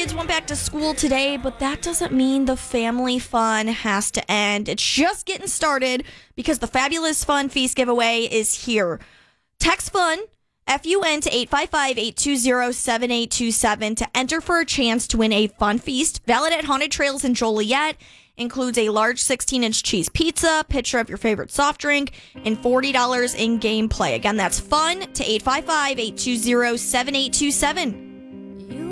kids went back to school today, but that doesn't mean the family fun has to end. It's just getting started because the Fabulous Fun Feast giveaway is here. Text FUN, F-U-N, to 855-820-7827 to enter for a chance to win a Fun Feast, valid at Haunted Trails in Joliet. Includes a large 16-inch cheese pizza, picture of your favorite soft drink, and $40 in game play. Again, that's FUN to 855-820-7827.